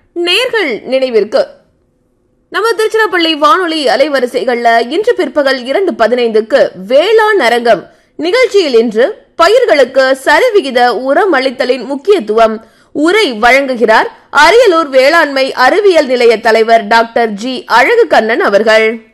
நேர்கள் நினைவிற்கு நம்ம திருச்சிராப்பள்ளி வானொலி அலைவரிசைகள்ல இன்று பிற்பகல் 2:15க்கு வேளாண் அரங்கம் நிகழ்ச்சியில் இன்று பயிர்களுக்கு சரிவிகித உரம் அளித்தலின் முக்கியத்துவம் உரை வழங்குகிறார் அரியலூர் வேளாண்மை அறிவியல் நிலைய தலைவர் டாக்டர் ஜி அழகு கண்ணன் அவர்கள்.